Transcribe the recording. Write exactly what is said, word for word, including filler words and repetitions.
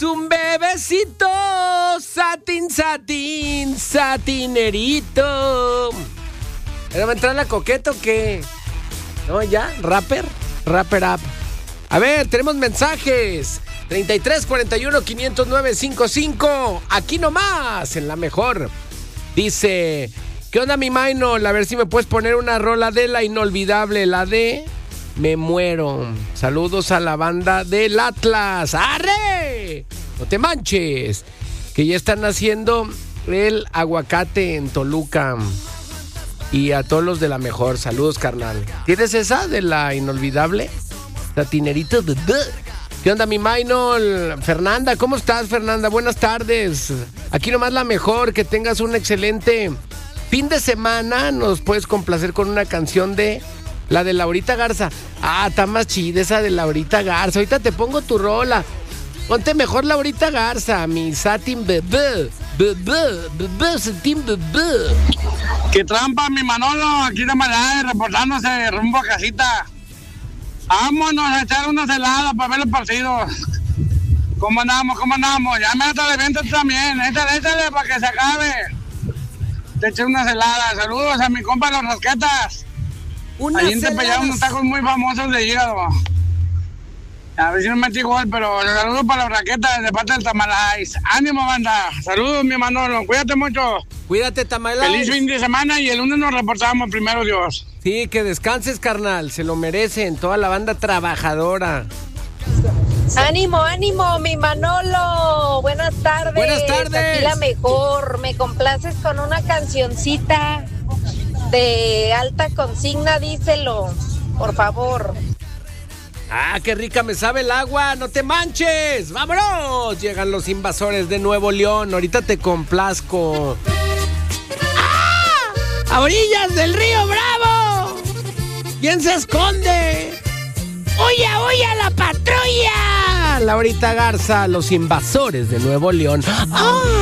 un bebecito, satín, satín, satinerito. ¿Pero va a entrar la coqueta o qué? No, ya, rapper, rapper up. A ver, tenemos mensajes. treinta y tres, cuarenta y uno, quinientos nueve, cincuenta y cinco. Aquí nomás, en la mejor. Dice, ¿qué onda mi Maynol? A ver si me puedes poner una rola de la inolvidable, la de Me Muero. Saludos a la banda del Atlas. ¡Arre! No te manches, que ya están haciendo el aguacate en Toluca. Y a todos los de la mejor, saludos carnal. ¿Tienes esa de la inolvidable? Satinerito. ¿Qué onda mi Maynol? Fernanda, ¿cómo estás Fernanda? Buenas tardes. Aquí nomás la mejor, que tengas un excelente fin de semana. Nos puedes complacer con una canción de la de Laurita Garza. Ah, está más chida esa de Laurita Garza. Ahorita te pongo tu rola. Ponte mejor Laurita Garza, mi satin bebé. Bebé, bebé, satin bebé. ¡Qué trampa, mi Manolo! Aquí de Malaya, reportándose rumbo a casita. Vámonos a echar unas heladas para ver los partidos. ¿Cómo andamos? ¿Cómo andamos? Ya me hasta el evento también. Échale, échale para que se acabe. Te eché unas heladas. Saludos a mi compa Los Rasquetas. Allí en Tepeyac unos tacos muy famosos de hígado. A ver si no me metí igual, pero saludos para Los Rasquetas de parte del Tamalais. ¡Ánimo, banda! Saludos, mi Manolo. Cuídate mucho. Cuídate, Tamalais. Feliz fin de semana y el lunes nos reportamos, primero Dios. Sí, que descanses, carnal. Se lo merecen. Toda la banda trabajadora. Ánimo, ánimo, mi Manolo. Buenas tardes. Buenas tardes. Aquí la mejor. Me complaces con una cancioncita de alta consigna, díselo, por favor. Ah, qué rica me sabe el agua. No te manches. ¡Vámonos! Llegan los invasores de Nuevo León. Ahorita te complazco. ¡Ah! ¡A orillas del río Bravo! ¿Quién se esconde? ¡Oye, oye, a la patrulla! Laurita Garza, los invasores de Nuevo León. ¡Ah!